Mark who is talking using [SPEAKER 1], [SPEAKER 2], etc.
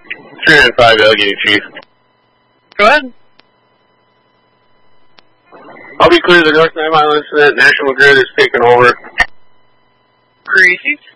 [SPEAKER 1] 305 Allegheny, Chief.
[SPEAKER 2] Go ahead.
[SPEAKER 1] I'll be clear, the North 9 Mile incident, National Grid is taking over.
[SPEAKER 2] Greasy.